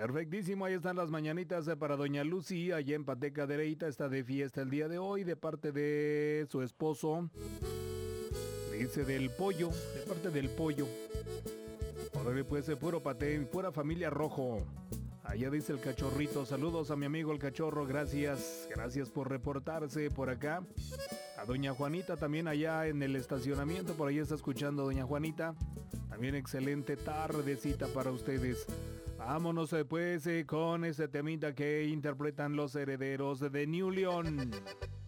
Perfectísimo, ahí están las mañanitas para doña Lucy, allá en Pateca de Leita, está de fiesta el día de hoy, de parte de su esposo, dice del pollo, de parte del pollo. Órale pues, puro paté, pura familia rojo. Allá dice el cachorrito, saludos a mi amigo el cachorro, gracias por reportarse por acá. A doña Juanita también allá en el estacionamiento, por ahí está escuchando doña Juanita. También excelente tardecita para ustedes. Vámonos pues con ese temita que interpretan los Herederos de New León.